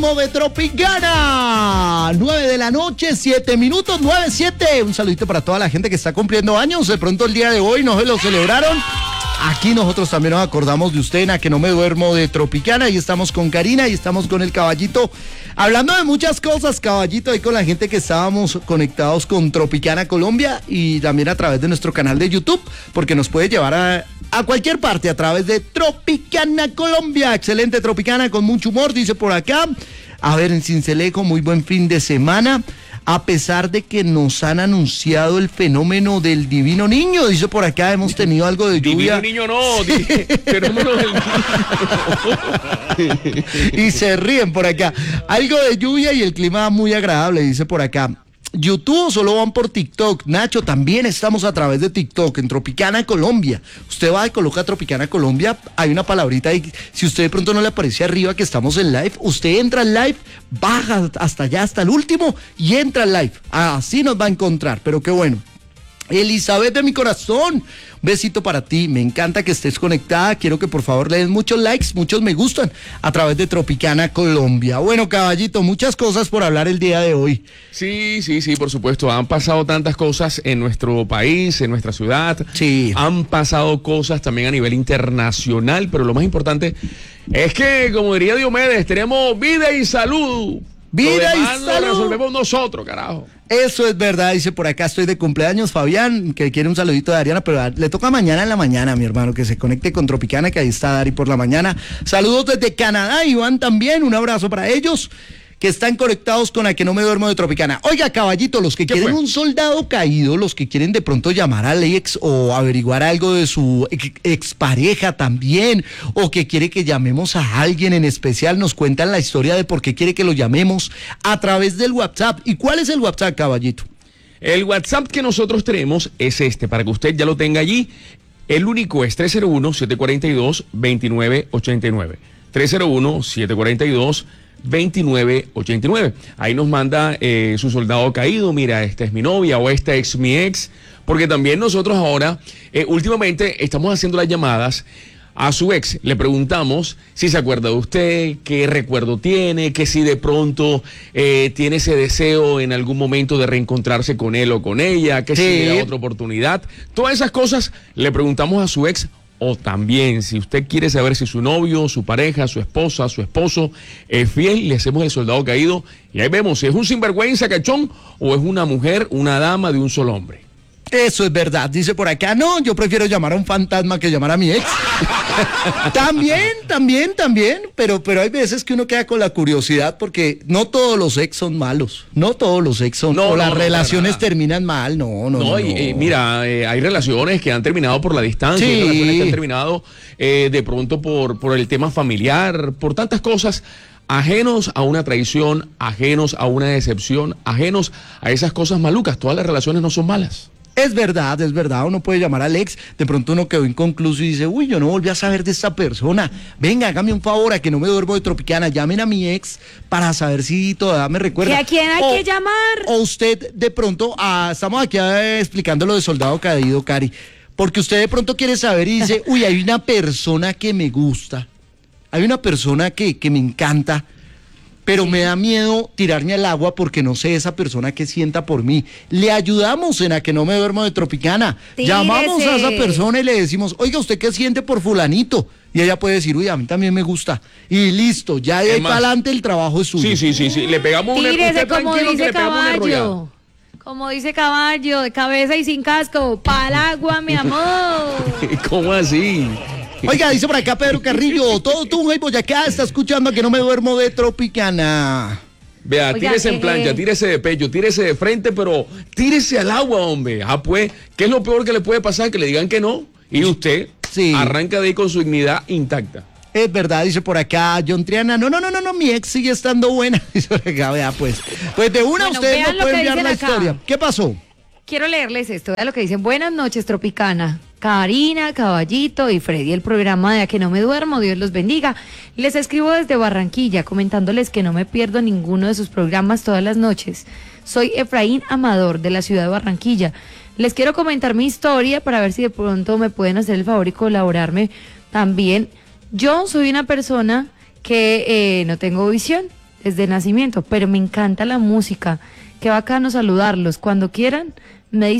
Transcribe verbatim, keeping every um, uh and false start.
duermo de Tropicana. nueve de la noche, siete minutos, nueve, siete. Un saludito para toda la gente que está cumpliendo años. De pronto el día de hoy no se lo celebraron. Aquí nosotros también nos acordamos de usted en A Que No Me Duermo de Tropicana. Y estamos con Karina y estamos con el Caballito. Hablando de muchas cosas, Caballito, ahí con la gente que estábamos conectados con Tropicana Colombia y también a través de nuestro canal de YouTube, porque nos puede llevar a, a cualquier parte a través de Tropicana Colombia. Excelente Tropicana, con mucho humor, dice por acá. A ver, en Cincelejo, muy buen fin de semana. A pesar de que nos han anunciado el fenómeno del divino niño, dice por acá, hemos tenido algo de lluvia. Divino niño no, di, fenómeno del niño. Y se ríen por acá. Algo de lluvia y el clima muy agradable, dice por acá. YouTube solo van por TikTok. Nacho, también estamos a través de TikTok en Tropicana Colombia. Usted va y coloca Tropicana Colombia, hay una palabrita ahí. Si usted de pronto no le aparece arriba que estamos en live, usted entra al live, baja hasta allá, hasta el último y entra al live. Así nos va a encontrar, pero qué bueno. Elizabeth de mi corazón, un besito para ti, me encanta que estés conectada, quiero que por favor le des muchos likes, muchos me gustan a través de Tropicana Colombia. Bueno, Caballito, muchas cosas por hablar el día de hoy. Sí, sí, sí, por supuesto, han pasado tantas cosas en nuestro país, en nuestra ciudad, sí. Han pasado cosas también a nivel internacional, pero lo más importante es que, como diría Diomedes, tenemos vida y salud. Vida y salud. Lo resolvemos nosotros, carajo. Eso es verdad, dice por acá, estoy de cumpleaños, Fabián, que quiere un saludito de Ariana, pero le toca mañana en la mañana, mi hermano, que se conecte con Tropicana, que ahí está Dari por la mañana. Saludos desde Canadá, Iván también, un abrazo para ellos, que están conectados con A Que No Me Duermo de Tropicana. Oiga, Caballito, los que quieren fue? un soldado caído, los que quieren de pronto llamar al ex o averiguar algo de su ex, expareja también, o que quiere que llamemos a alguien en especial, nos cuentan la historia de por qué quiere que lo llamemos a través del WhatsApp. ¿Y cuál es el WhatsApp, Caballito? El WhatsApp que nosotros tenemos es este, para que usted ya lo tenga allí. El único es tres cero uno, siete cuatro dos, dos nueve ocho nueve. tres cero uno, siete cuatro dos, veintinueve ochenta y nueve. Ahí nos manda eh, su soldado caído, mira, esta es mi novia o esta es mi ex, porque también nosotros ahora, eh, últimamente estamos haciendo las llamadas a su ex, le preguntamos si se acuerda de usted, qué recuerdo tiene, que si de pronto eh, tiene ese deseo en algún momento de reencontrarse con él o con ella, que sí. si le da otra oportunidad, todas esas cosas le preguntamos a su ex. O también, si usted quiere saber si su novio, su pareja, su esposa, su esposo es fiel, le hacemos el soldado caído y ahí vemos si es un sinvergüenza cachón o es una mujer, una dama de un solo hombre. Eso es verdad, dice por acá, no, yo prefiero llamar a un fantasma que llamar a mi ex. También, también, también, pero, pero hay veces que uno queda con la curiosidad porque no todos los ex son malos, no todos los ex son, no, o no, las no, relaciones no, terminan mal, no, no, no. No, y, no. Y, mira, eh, hay relaciones que han terminado por la distancia, sí. hay relaciones que han terminado eh, de pronto por, por el tema familiar, por tantas cosas. Ajenos a una traición, ajenos a una decepción, ajenos a esas cosas malucas, todas las relaciones no son malas. Es verdad, es verdad, uno puede llamar al ex, de pronto uno quedó inconcluso y dice, uy, yo no volví a saber de esta persona, venga, hágame un favor, a que no me duermo de Tropicana, llamen a mi ex para saber si todavía me recuerda. ¿Y a quién hay o, que llamar? O usted de pronto, ah, estamos aquí eh, explicando lo de soldado caído, Cari, porque usted de pronto quiere saber y dice, uy, hay una persona que me gusta, hay una persona que, que me encanta, pero me da miedo tirarme al agua porque no sé esa persona que sienta por mí. Le ayudamos en A Que No Me Duermo de Tropicana. Tírese. Llamamos a esa persona y le decimos, oiga, ¿usted qué siente por fulanito? Y ella puede decir, uy, a mí también me gusta. Y listo, ya de ahí para adelante el trabajo es suyo. Sí, sí, sí, sí. Le pegamos un Tírese, como dice Caballo. Como dice Caballo, de cabeza y sin casco, pa'l agua, mi amor. ¿Cómo así? Oiga, dice por acá Pedro Carrillo, todo tú, hey, Boyacá, está escuchando A Que No Me Duermo de Tropicana. Vea, Oiga, tírese en eh, plancha, eh. tírese de pecho, tírese de frente, pero tírese al agua, hombre. Ah, pues, ¿qué es lo peor que le puede pasar? Que le digan que no. Y usted sí. arranca de ahí con su dignidad intacta. Es verdad, dice por acá John Triana, no, no, no, no, no, mi ex sigue estando buena. Dice por acá, vea, pues. Pues de una Bueno, ustedes vean no lo pueden que enviar la dicen acá. historia. ¿Qué pasó? Quiero leerles esto, vean lo que dicen. Buenas noches, Tropicana. Karina, Caballito y Freddy, el programa de A Que No Me Duermo, Dios los bendiga. Les escribo desde Barranquilla, comentándoles que no me pierdo ninguno de sus programas todas las noches. Soy Efraín Amador, de la ciudad de Barranquilla. Les quiero comentar mi historia para ver si de pronto me pueden hacer el favor y colaborarme también. Yo soy una persona que eh, no tengo visión. desde nacimiento, pero me encanta la música. Qué bacano saludarlos. Cuando quieran, me